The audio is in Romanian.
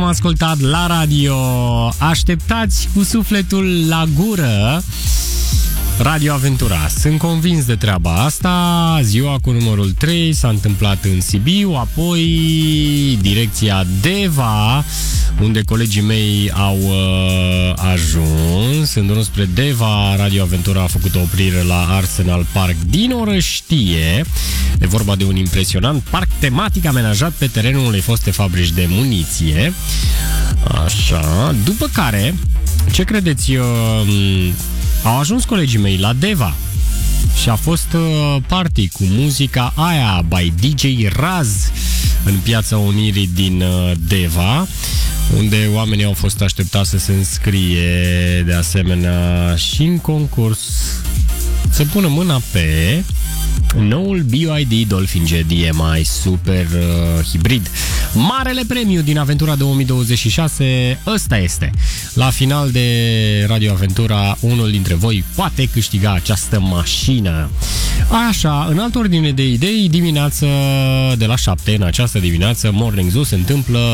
ascultat la radio. Așteptați cu sufletul la gură Radio Aventura. Sunt convins de treaba asta. Ziua cu numărul 3 s-a întâmplat în Sibiu, apoi direcția Deva, unde colegii mei au ajuns. În drum spre Deva, Radio Aventura a făcut o oprire la Arsenal Park din Orăștie. E vorba de un impresionant parc tematic amenajat pe terenul unei foste fabrici de muniție. Așa, după care, ce credeți, au ajuns colegii mei la Deva și a fost party cu muzica aia by DJ Raz în Piața Unirii din Deva, unde oamenii au fost așteptați să se înscrie de asemenea și în concurs să pună mâna pe noul BYD Dolphin G DMI Super Hybrid. Marele premiu din Aventura 2026, ăsta este. La final de Radio Aventura, unul dintre voi poate câștiga această mașină. Așa, în altă ordine de idei, dimineață de la 7, în această dimineață, Morning Zoo se întâmplă